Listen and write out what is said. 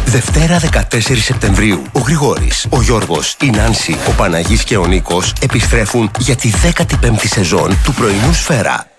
Δευτέρα 14 Σεπτεμβρίου. Ο Γρηγόρης, ο Γιώργος, η Νάνση, ο Παναγής και ο Νίκος επιστρέφουν για τη 15η σεζόν του πρωινού Σφαίρα.